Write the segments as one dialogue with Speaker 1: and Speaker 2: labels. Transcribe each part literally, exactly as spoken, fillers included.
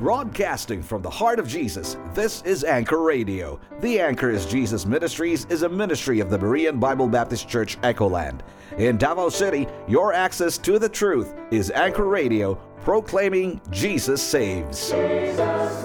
Speaker 1: Broadcasting from the heart of Jesus, this is Anchor Radio. The Anchor is Jesus Ministries is a ministry of the Berean Bible Baptist Church, Echoland. In Davao City, your access to the truth is Anchor Radio, proclaiming Jesus saves. Jesus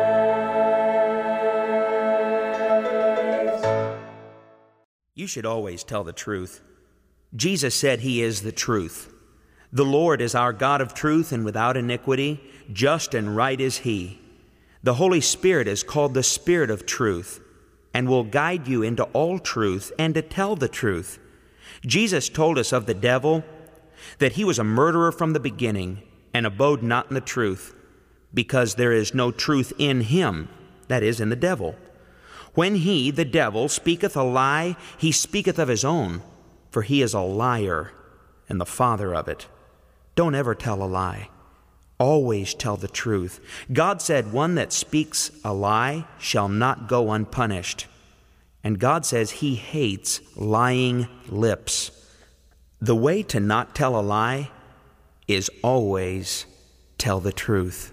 Speaker 1: saves.
Speaker 2: You should always tell the truth. Jesus said He is the truth. The Lord is our God of truth and without iniquity, just and right is He. The Holy Spirit is called the Spirit of truth and will guide you into all truth and to tell the truth. Jesus told us of the devil that he was a murderer from the beginning and abode not in the truth, because there is no truth in him, that is, in the devil. When he, the devil, speaketh a lie, he speaketh of his own, for he is a liar and the father of it. Don't ever tell a lie. Always tell the truth. God said, one that speaks a lie shall not go unpunished. And God says He hates lying lips. The way to not tell a lie is always tell the truth.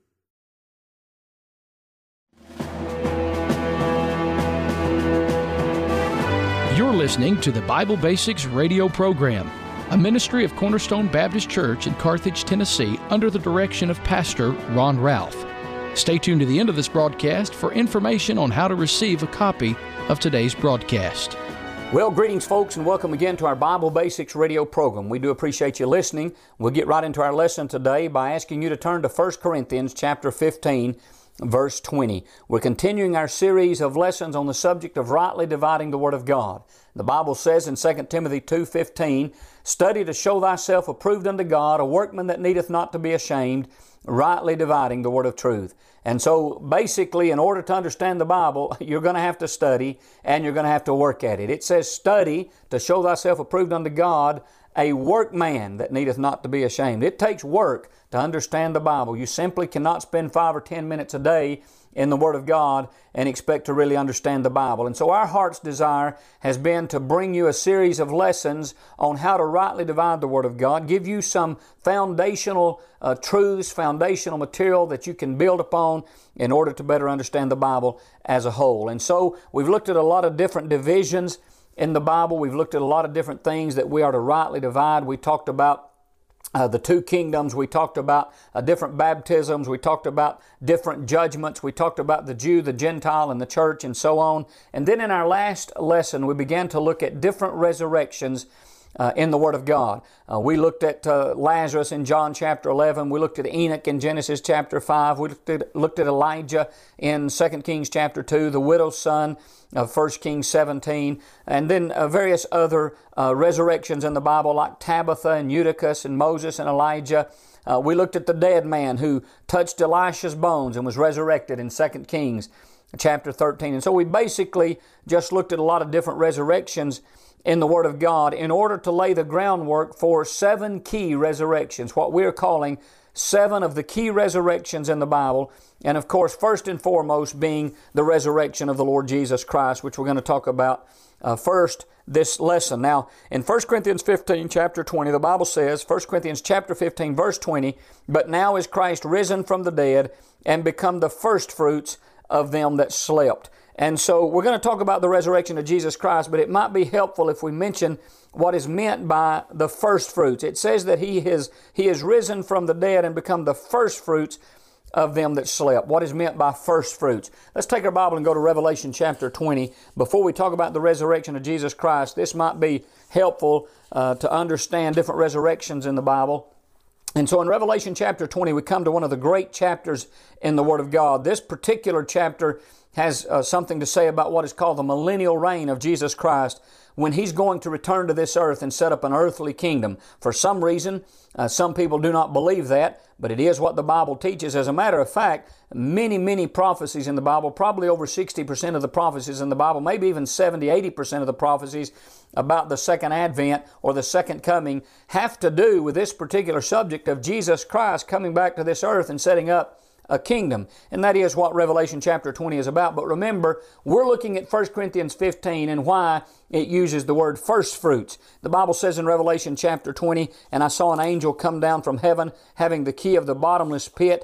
Speaker 3: You're listening to the Bible Basics radio program, a ministry of Cornerstone Baptist Church in Carthage, Tennessee, under the direction of Pastor Ron Ralph. Stay tuned to the end of this broadcast for information on how to receive a copy of today's broadcast.
Speaker 4: Well, greetings, folks, and welcome again to our Bible Basics radio program. We do appreciate you listening. We'll get right into our lesson today by asking you to turn to First Corinthians chapter fifteen, verse twenty. We're continuing our series of lessons on the subject of rightly dividing the Word of God. The Bible says in Second Timothy two fifteen, "Study to show thyself approved unto God, a workman that needeth not to be ashamed, rightly dividing the word of truth." And so basically, in order to understand the Bible, you're going to have to study and you're going to have to work at it. It says, "Study to show thyself approved unto God, a workman that needeth not to be ashamed." It takes work to understand the Bible. You simply cannot spend five or ten minutes a day in the Word of God and expect to really understand the Bible. And so our heart's desire has been to bring you a series of lessons on how to rightly divide the Word of God, give you some foundational uh, truths, foundational material that you can build upon in order to better understand the Bible as a whole. And so we've looked at a lot of different divisions in the Bible. We've looked at a lot of different things that we are to rightly divide. We talked about Uh, the two kingdoms. We talked about uh, different baptisms. We talked about different judgments. We talked about the Jew, the Gentile, and the church, and so on. And then in our last lesson, we began to look at different resurrections Uh, in the Word of God. Uh, we looked at uh, Lazarus in John chapter eleven. We looked at Enoch in Genesis chapter five. We looked at, looked at Elijah in Second Kings chapter two, the widow's son of First Kings seventeen, and then uh, various other uh, resurrections in the Bible like Tabitha and Eutychus and Moses and Elijah. Uh, we looked at the dead man who touched Elisha's bones and was resurrected in Second Kings chapter thirteen. And so we basically just looked at a lot of different resurrections in the Word of God in order to lay the groundwork for seven key resurrections, what we're calling seven of the key resurrections in the Bible. And of course, first and foremost being the resurrection of the Lord Jesus Christ, which we're going to talk about uh, first this lesson. Now, in First Corinthians fifteen, chapter twenty, the Bible says, First Corinthians chapter fifteen, verse twenty, "But now is Christ risen from the dead and become the firstfruits of them that slept." And so we're going to talk about the resurrection of Jesus Christ, but it might be helpful if we mention what is meant by the first fruits. It says that He is, he is risen from the dead and become the first fruits of them that slept. What is meant by first fruits? Let's take our Bible and go to Revelation chapter twenty. Before we talk about the resurrection of Jesus Christ, this might be helpful uh, to understand different resurrections in the Bible. And so in Revelation chapter twenty, we come to one of the great chapters in the Word of God. This particular chapter has uh, something to say about what is called the millennial reign of Jesus Christ, when He's going to return to this earth and set up an earthly kingdom. For some reason, uh, some people do not believe that, but it is what the Bible teaches. As a matter of fact, many, many prophecies in the Bible, probably over sixty percent of the prophecies in the Bible, maybe even seventy, eighty percent of the prophecies about the second advent or the second coming have to do with this particular subject of Jesus Christ coming back to this earth and setting up a kingdom. And that is what Revelation chapter twenty is about. But remember, we're looking at First Corinthians fifteen and why it uses the word first fruits. The Bible says in Revelation chapter twenty, "And I saw an angel come down from heaven, having the key of the bottomless pit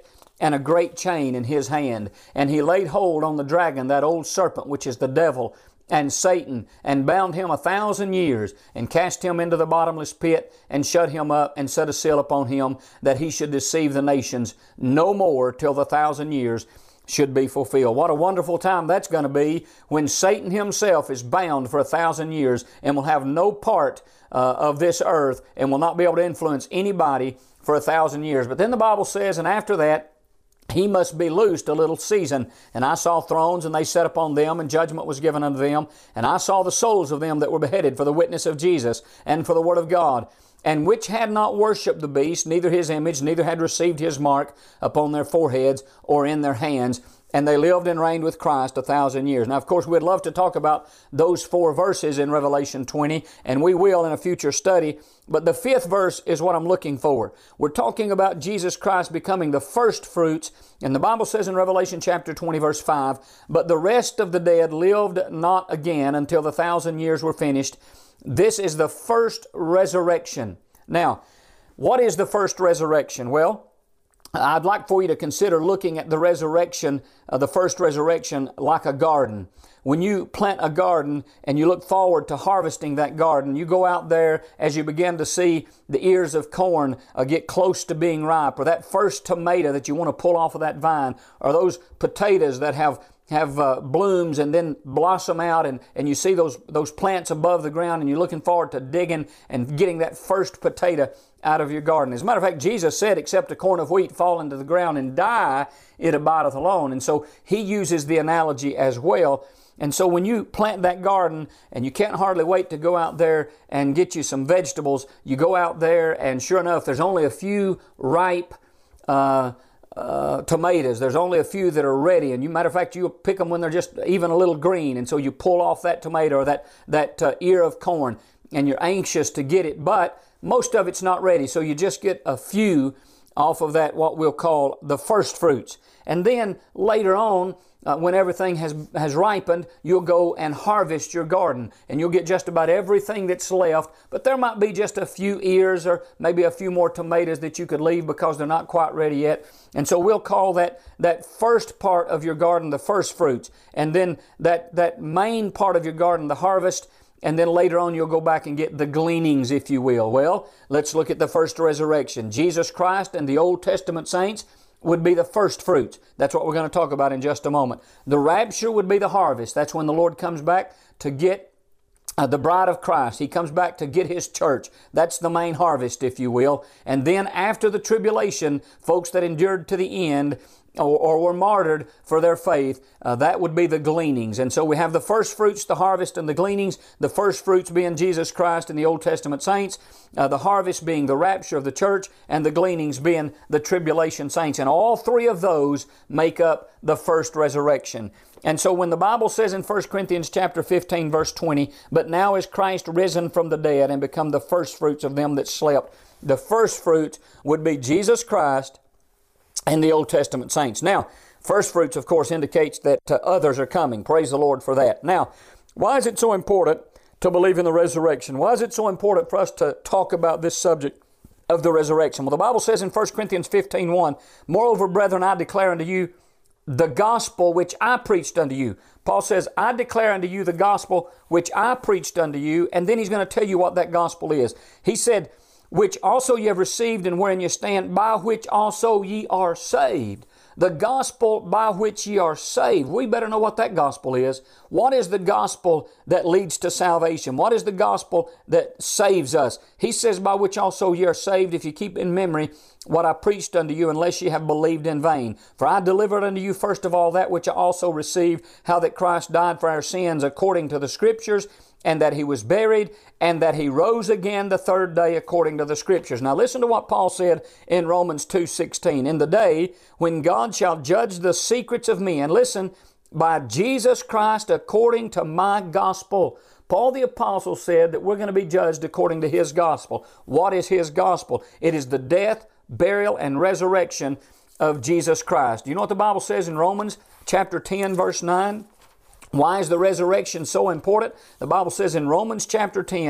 Speaker 4: and a great chain in his hand. And he laid hold on the dragon, that old serpent, which is the devil and Satan, and bound him a thousand years, and cast him into the bottomless pit, and shut him up, and set a seal upon him, that he should deceive the nations no more till the thousand years should be fulfilled. What a wonderful time that's going to be when Satan himself is bound for a thousand years and will have no part uh, of this earth and will not be able to influence anybody for a thousand years. But then the Bible says, and after that, he must be loosed a little season. And I saw thrones, and they sat upon them, and judgment was given unto them. And I saw the souls of them that were beheaded for the witness of Jesus and for the word of God, and which had not worshipped the beast, neither his image, neither had received his mark upon their foreheads or in their hands. And they lived and reigned with Christ a thousand years. Now, of course, we'd love to talk about those four verses in Revelation twenty, and we will in a future study. But the fifth verse is what I'm looking for. We're talking about Jesus Christ becoming the first fruits. And the Bible says in Revelation chapter twenty, verse five, "But the rest of the dead lived not again until the thousand years were finished. This is the first resurrection." Now, what is the first resurrection? Well, I'd like for you to consider looking at the resurrection, uh, the first resurrection, like a garden. When you plant a garden and you look forward to harvesting that garden, you go out there as you begin to see the ears of corn uh, get close to being ripe, or that first tomato that you want to pull off of that vine, or those potatoes that have have uh, blooms and then blossom out, and, and you see those, those plants above the ground, and you're looking forward to digging and getting that first potato out of your garden. As a matter of fact, Jesus said, "Except a corn of wheat fall into the ground and die, it abideth alone." And so He uses the analogy as well. And so when you plant that garden and you can't hardly wait to go out there and get you some vegetables, you go out there and sure enough, there's only a few ripe uh, uh, tomatoes. There's only a few that are ready. And you, matter of fact, you pick them when they're just even a little green. And so you pull off that tomato or that, that uh, ear of corn, and you're anxious to get it, but most of it's not ready. So you just get a few off of that, what we'll call the first fruits. And then later on, Uh, when everything has, has ripened, you'll go and harvest your garden, and you'll get just about everything that's left, but there might be just a few ears or maybe a few more tomatoes that you could leave because they're not quite ready yet. And so we'll call that, that first part of your garden the first fruits, and then that, that main part of your garden the harvest, and then later on you'll go back and get the gleanings, if you will. Well, let's look at the first resurrection. Jesus Christ and the Old Testament saints would be the first fruits. That's what we're going to talk about in just a moment. The rapture would be the harvest. That's when the Lord comes back to get uh, the bride of Christ. He comes back to get His church. That's the main harvest, if you will. And then after the tribulation, folks that endured to the end or, or were martyred for their faith, uh, that would be the gleanings. And so we have the first fruits, the harvest, and the gleanings. The first fruits being Jesus Christ and the Old Testament saints, uh, the harvest being the rapture of the church, and the gleanings being the tribulation saints. And all three of those make up the first resurrection. And so when the Bible says in First Corinthians chapter fifteen, verse twenty, "But now is Christ risen from the dead and become the first fruits of them that slept," the first fruit would be Jesus Christ and the Old Testament saints. Now, first fruits, of course, indicates that uh, others are coming. Praise the Lord for that. Now, why is it so important to believe in the resurrection? Why is it so important for us to talk about this subject of the resurrection? Well, the Bible says in First Corinthians fifteen, one, "Moreover, brethren, I declare unto you the gospel which I preached unto you." Paul says, "I declare unto you the gospel which I preached unto you." And then he's going to tell you what that gospel is. He said, "Which also ye have received, and wherein ye stand, by which also ye are saved." The gospel by which ye are saved. We better know what that gospel is. What is the gospel that leads to salvation? What is the gospel that saves us? He says, "By which also ye are saved, if you keep in memory what I preached unto you, unless ye have believed in vain. For I delivered unto you first of all that which I also received, how that Christ died for our sins according to the Scriptures, and that He was buried, and that He rose again the third day according to the Scriptures." Now listen to what Paul said in Romans two sixteen. "In the day when God shall judge the secrets of men," listen, "by Jesus Christ according to my gospel." Paul the Apostle said that we're going to be judged according to his gospel. What is his gospel? It is the death, burial, and resurrection of Jesus Christ. Do you know what the Bible says in Romans chapter ten, verse nine? Why is the resurrection so important? The Bible says in Romans chapter ten,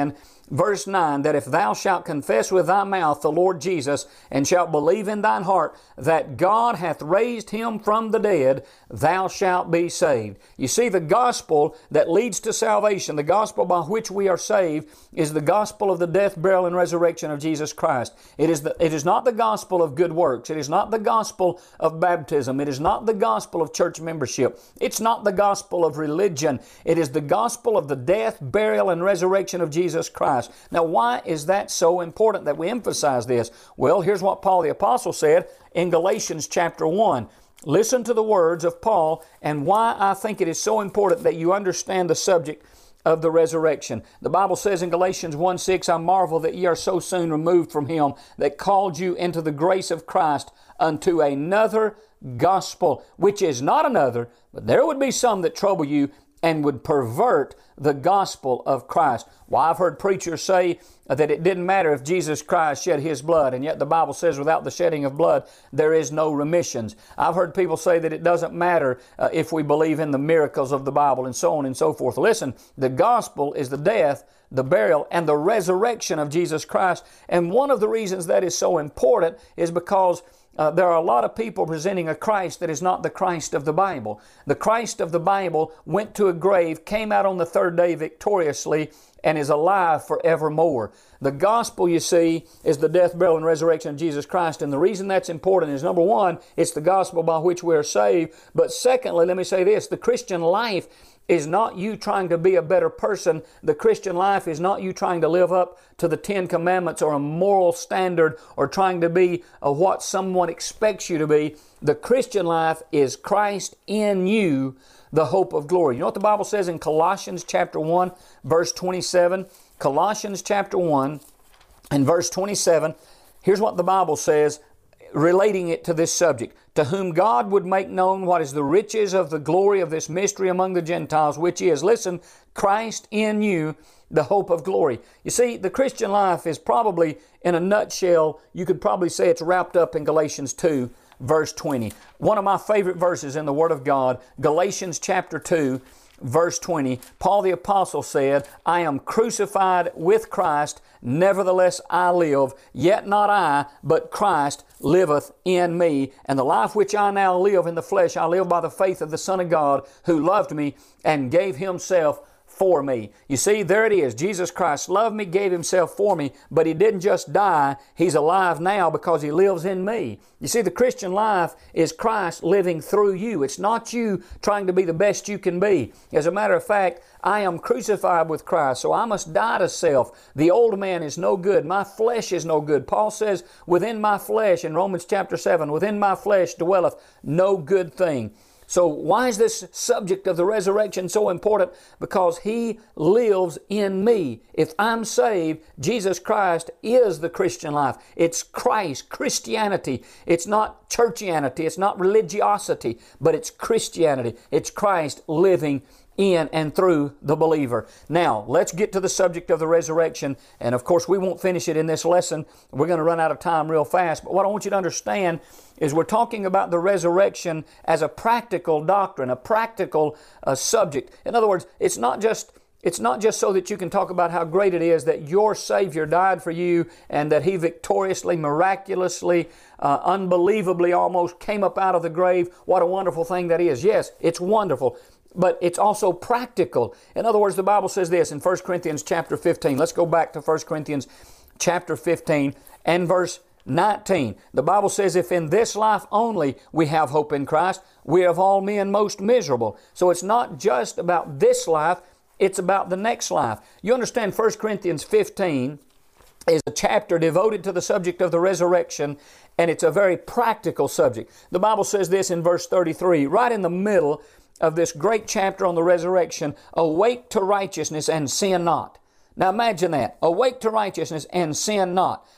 Speaker 4: verse nine, that if thou shalt confess with thy mouth the Lord Jesus, and shalt believe in thine heart that God hath raised him from the dead, thou shalt be saved. You see, the gospel that leads to salvation, the gospel by which we are saved, is the gospel of the death, burial, and resurrection of Jesus Christ. It is, the, it is not the gospel of good works. It is not the gospel of baptism. It is not the gospel of church membership. It's not the gospel of religion. It is the gospel of the death, burial, and resurrection of Jesus Christ. Now, why is that so important that we emphasize this? Well, here's what Paul the Apostle said in Galatians chapter one. Listen to the words of Paul and why I think it is so important that you understand the subject of the resurrection. The Bible says in Galatians one six, I marvel that ye are so soon removed from him that called you into the grace of Christ unto another gospel, which is not another, but there would be some that trouble you and would pervert the gospel of Christ. Well, I've heard preachers say that it didn't matter if Jesus Christ shed His blood, and yet the Bible says without the shedding of blood, there is no remissions. I've heard people say that it doesn't matter uh, if we believe in the miracles of the Bible, and so on and so forth. Listen, the gospel is the death, the burial, and the resurrection of Jesus Christ. And one of the reasons that is so important is because Uh, there are a lot of people presenting a Christ that is not the Christ of the Bible. The Christ of the Bible went to a grave, came out on the third day victoriously, and is alive forevermore. The gospel, you see, is the death, burial, and resurrection of Jesus Christ. And the reason that's important is, number one, it's the gospel by which we are saved. But secondly, let me say this, the Christian life is not you trying to be a better person. The Christian life is not you trying to live up to the Ten Commandments or a moral standard or trying to be uh, what someone expects you to be. The Christian life is Christ in you, the hope of glory. You know what the Bible says in Colossians chapter one, verse twenty-seven? Colossians chapter one and verse twenty-seven. Here's what the Bible says, relating it to this subject. To whom God would make known what is the riches of the glory of this mystery among the Gentiles, which is, listen, Christ in you, the hope of glory. You see, the Christian life is probably, in a nutshell, you could probably say it's wrapped up in Galatians two, verse twenty. One of my favorite verses in the Word of God, Galatians chapter two, verse twenty, Paul the Apostle said, I am crucified with Christ, nevertheless I live, yet not I, but Christ liveth in me. And the life which I now live in the flesh, I live by the faith of the Son of God, who loved me and gave Himself for me. You see, there it is. Jesus Christ loved me, gave Himself for me, but He didn't just die. He's alive now because He lives in me. You see, the Christian life is Christ living through you. It's not you trying to be the best you can be. As a matter of fact, I am crucified with Christ, so I must die to self. The old man is no good. My flesh is no good. Paul says, within my flesh, in Romans chapter seven, within my flesh dwelleth no good thing. So why is this subject of the resurrection so important? Because He lives in me. If I'm saved, Jesus Christ is the Christian life. It's Christ, Christianity. It's not churchianity. It's not religiosity, but it's Christianity. It's Christ living in and through the believer. Now, let's get to the subject of the resurrection. And of course, we won't finish it in this lesson. We're going to run out of time real fast. But what I want you to understand is we're talking about the resurrection as a practical doctrine, a practical uh, subject. In other words, it's not just It's not just so that you can talk about how great it is that your Savior died for you and that He victoriously, miraculously, uh, unbelievably almost came up out of the grave. What a wonderful thing that is. Yes, it's wonderful. But it's also practical. In other words, the Bible says this in First Corinthians chapter fifteen. Let's go back to First Corinthians chapter fifteen and verse nineteen. The Bible says, if in this life only we have hope in Christ, we are of all men most miserable. So it's not just about this life, it's about the next life. You understand First Corinthians fifteen is a chapter devoted to the subject of the resurrection, and it's a very practical subject. The Bible says this in verse thirty-three, right in the middle of this great chapter on the resurrection, awake to righteousness and sin not. Now imagine that. Awake to righteousness and sin not.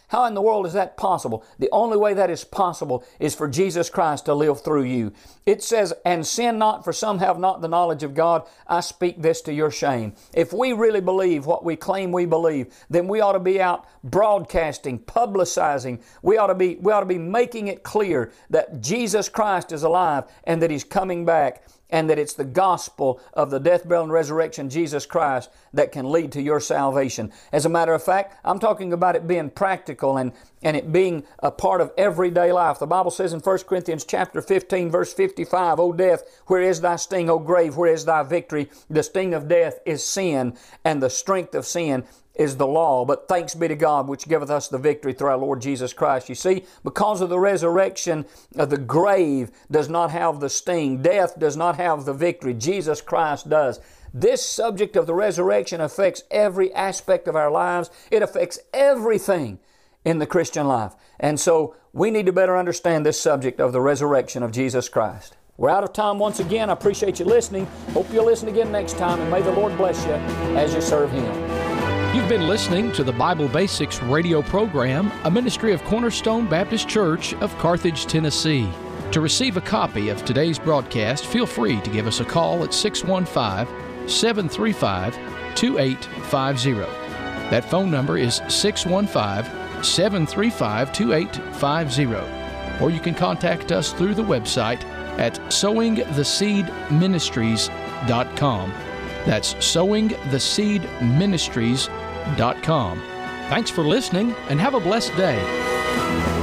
Speaker 4: How in the world is that possible? The only way that is possible is for Jesus Christ to live through you. It says, and sin not, for some have not the knowledge of God. I speak this to your shame. If we really believe what we claim we believe, then we ought to be out broadcasting, publicizing. We ought to be, we ought to be making it clear that Jesus Christ is alive and that He's coming back, and that it's the gospel of the death, burial, and resurrection of Jesus Christ that can lead to your salvation. As a matter of fact, I'm talking about it being practical and, and it being a part of everyday life. The Bible says in First Corinthians chapter fifteen, verse fifty-five, O death, where is thy sting? O grave, where is thy victory? The sting of death is sin, and the strength of sin is the law. But thanks be to God, which giveth us the victory through our Lord Jesus Christ. You see, because of the resurrection, uh, the grave does not have the sting. Death does not have the victory. Jesus Christ does. This subject of the resurrection affects every aspect of our lives. It affects everything in the Christian life. And so we need to better understand this subject of the resurrection of Jesus Christ. We're out of time once again. I appreciate you listening. Hope you'll listen again next time, and may the Lord bless you as you serve Him.
Speaker 3: You've been listening to the Bible Basics radio program, a ministry of Cornerstone Baptist Church of Carthage, Tennessee. To receive a copy of today's broadcast, feel free to give us a call at six one five, seven three five, two eight five zero. That phone number is six one five, seven three five, two eight five zero. Or you can contact us through the website at sowing the seed ministries dot com. That's sowing the seed ministries dot com. Thanks for listening, and have a blessed day.